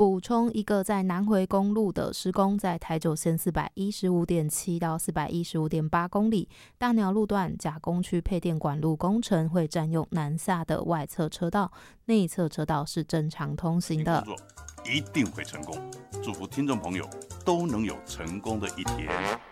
补充一个，在南回公路的施工，在台九线415.7到415.8公里，大鸟路段甲工区配电管路工程会占用南下的外侧车道，内侧车道是正常通行的。 一定会成功，祝福听众朋友都能有成功的一天。